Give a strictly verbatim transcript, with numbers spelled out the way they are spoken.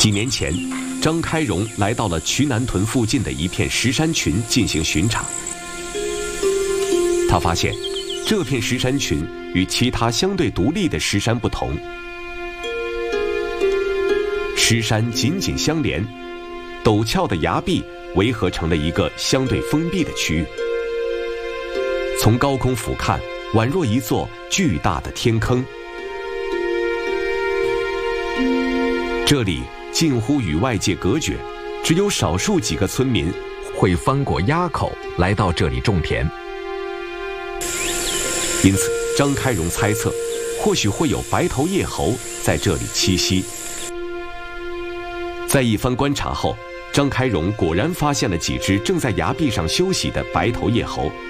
几年前，张开荣来到了渠南屯附近的一片石山群进行巡查。他发现，这片石山群与其他相对独立的石山不同，石山紧紧相连，陡峭的崖壁围合成了一个相对封闭的区域。从高空俯瞰，宛若一座巨大的天坑。这里近乎与外界隔绝，只有少数几个村民会翻过垭口来到这里种田。因此，张开荣猜测，或许会有白头叶猴在这里栖息。在一番观察后，张开荣果然发现了几只正在崖壁上休息的白头叶猴。